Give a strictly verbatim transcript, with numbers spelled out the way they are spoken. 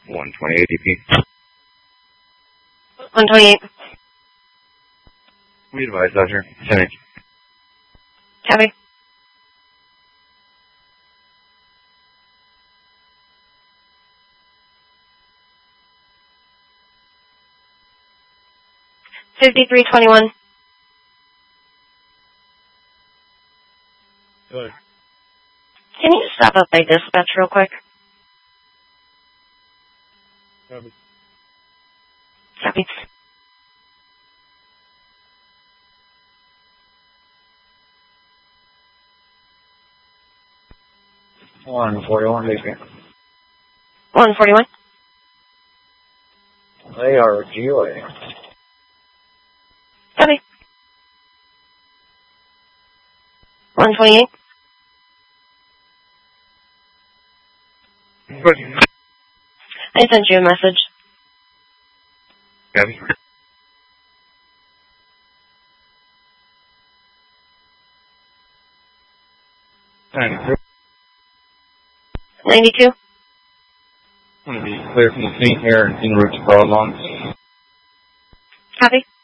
one twenty-eight D P. one twenty-eight. We advise, Dodger. ten eight. Copy. fifty-three twenty-one. Good. Can you stop up by dispatch real quick? Copy. Copy. one forty-one D P. one forty-one. They are G O A. Copy. one twenty-eight. Good. I sent you a message. Copy. ninety-two. ninety-two. I'm going to be clear from the scene here and en route to Broadlawn. Copy.